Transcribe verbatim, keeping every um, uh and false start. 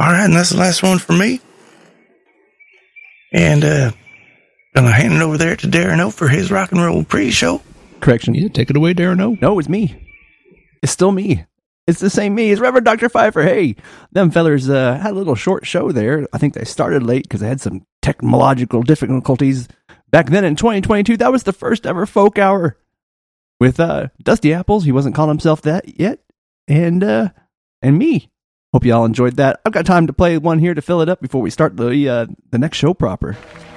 All right, and that's the last one for me. And uh, gonna hand it over there to Darren O for his rock and roll pre-show. Correction. Yeah, take it away, Darren O. No, it's me. It's still me. It's the same me. It's Reverend Doctor Pfeiffer. Hey, them fellers uh, had a little short show there. I think they started late because they had some technological difficulties back then in twenty twenty-two. That was the first ever folk hour with uh, Dusty Apples. He wasn't calling himself that yet. And uh, and me. Hope you all enjoyed that. I've got time to play one here to fill it up before we start the uh, the next show proper.